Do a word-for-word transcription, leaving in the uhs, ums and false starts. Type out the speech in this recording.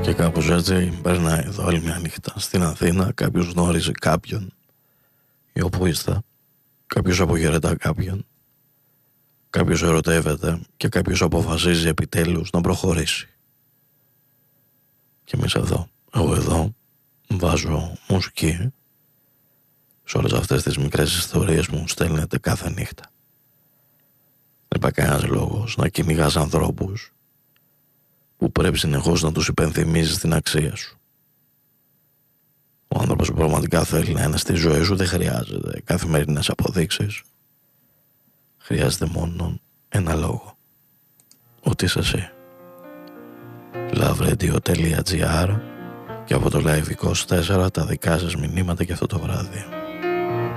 Και κάπως έτσι περνάει εδώ άλλη μια νύχτα στην Αθήνα. Κάποιος γνώριζε κάποιον ή όπου είστε. Κάποιος αποχαιρετά κάποιον. Κάποιος ερωτεύεται και κάποιος αποφασίζει επιτέλους να προχωρήσει. Και εμείς εδώ, εγώ εδώ βάζω μουσική σε όλες αυτές τις μικρές ιστορίες που μου στέλνετε κάθε νύχτα. Δεν υπάρχει κανένας λόγος να κυνηγάς ανθρώπους που πρέπει συνεχώς να τους υπενθυμίζεις την αξία σου. Ο άνθρωπος που πραγματικά θέλει να είναι στη ζωή σου δεν χρειάζεται καθημερινές αποδείξεις. Χρειάζεται μόνο ένα λόγο. Ότι είσαι εσύ. loveRadio.gr και από το Live είκοσι τέσσερα τα δικά σας μηνύματα για αυτό το βράδυ.